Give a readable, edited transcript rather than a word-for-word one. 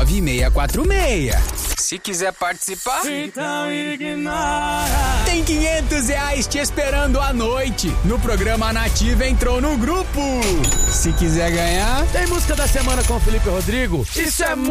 99646. Se quiser participar, então ignora. Tem R$500 te esperando à noite. No programa Nativa entrou no grupo. Se quiser ganhar, Tem música da semana com o Felipe Rodrigo. Isso é